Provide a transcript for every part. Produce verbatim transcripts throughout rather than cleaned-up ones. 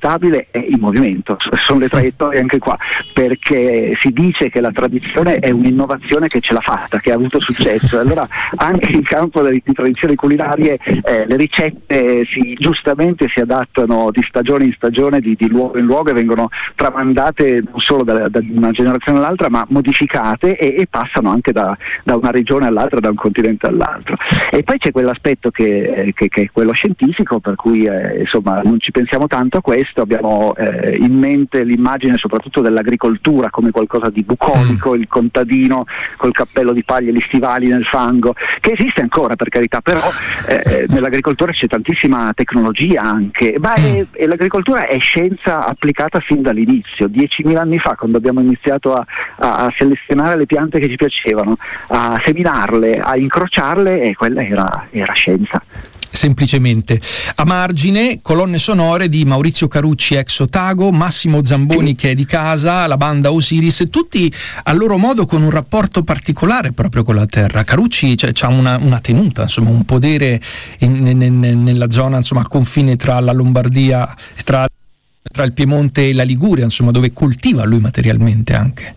stabile è in movimento, sono le traiettorie anche qua, perché si dice che la tradizione è un'innovazione che ce l'ha fatta, che ha avuto successo. Allora anche in campo delle di tradizioni culinarie eh, le ricette si, giustamente si adattano di stagione in stagione, di, di luogo in luogo, e vengono tramandate non solo da, da una generazione all'altra, ma modificate e, e passano anche da, da una regione all'altra, da un continente all'altro. E poi c'è quell'aspetto che, che, che è quello scientifico, per cui eh, insomma non ci pensiamo tanto a questo, abbiamo eh, in mente l'immagine soprattutto dell'agricoltura come qualcosa di bucolico, il contadino col cappello di paglia e gli stivali nel fango, che esiste ancora per carità, però eh, nell'agricoltura c'è tantissima tecnologia anche, ma è, è, l'agricoltura è scienza applicata fin dall'inizio. Diecimila anni fa, quando abbiamo iniziato a, a, a selezionare le piante che ci piacevano, a seminarle, a incrociarle, e quella era, era scienza. Semplicemente. A margine, colonne sonore di Maurizio Carucci ex Otago, Massimo Zamboni che è di casa, la banda Osiris, tutti a loro modo con un rapporto particolare proprio con la terra. Carucci cioè, ha una, una tenuta, insomma, un podere in, in, nella zona, insomma, al confine tra la Lombardia, tra, tra il Piemonte e la Liguria, insomma, dove coltiva lui materialmente anche.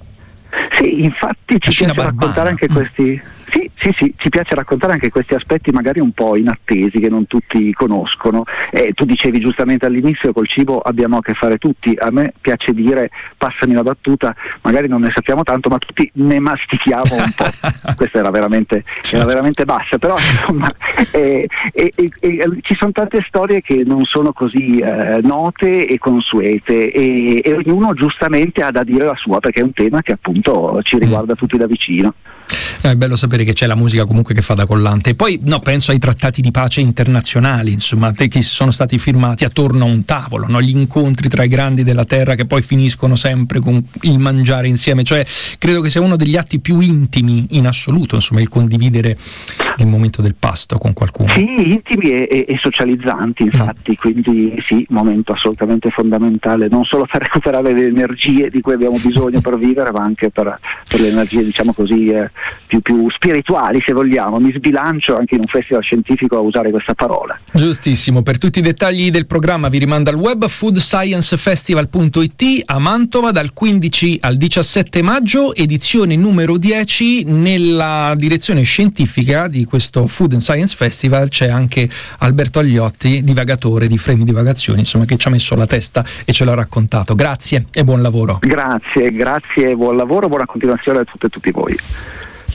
Sì, infatti ci piace raccontare anche questi. Sì, sì, sì, ci piace raccontare anche questi aspetti magari un po' inattesi che non tutti conoscono. Eh, tu dicevi giustamente all'inizio, col cibo abbiamo a che fare tutti. A me piace dire, passami la battuta, magari non ne sappiamo tanto, ma tutti ne mastichiamo un po'. Questa era veramente, era veramente bassa, però insomma eh, eh, eh, eh, ci sono tante storie che non sono così eh, note e consuete, e, e ognuno giustamente ha da dire la sua, perché è un tema che appunto ci riguarda tutti da vicino. È bello sapere che c'è la musica comunque che fa da collante. E poi no, penso ai trattati di pace internazionali, insomma, che sono stati firmati attorno a un tavolo, no? Gli incontri tra i grandi della terra che poi finiscono sempre con il mangiare insieme. Cioè, credo che sia uno degli atti più intimi in assoluto, insomma, il condividere il momento del pasto con qualcuno. Sì, intimi e, e, e socializzanti, infatti, mm. quindi sì, momento assolutamente fondamentale, non solo per recuperare le energie di cui abbiamo bisogno per vivere, ma anche per, per le energie, diciamo così, eh, più, più spirituali, se vogliamo. Mi sbilancio anche in un festival scientifico a usare questa parola. Giustissimo. Per tutti i dettagli del programma vi rimando al web food science festival punto it a Mantova dal quindici al diciassette maggio, edizione numero dieci. Nella direzione scientifica di questo Food and Science Festival c'è anche Alberto Agliotti, divagatore di Frame Divagazioni, insomma, che ci ha messo la testa e ce l'ha raccontato. Grazie e buon lavoro. Grazie, grazie e buon lavoro, buona continuazione a tutte e tutti voi.